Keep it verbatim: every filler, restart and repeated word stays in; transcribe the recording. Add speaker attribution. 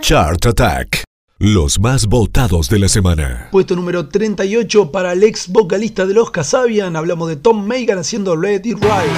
Speaker 1: Chart Attack. Los más votados de la semana.
Speaker 2: Puesto número treinta y ocho para el ex vocalista de los Kasabian. Hablamos de Tom Megan haciendo Let It Ride.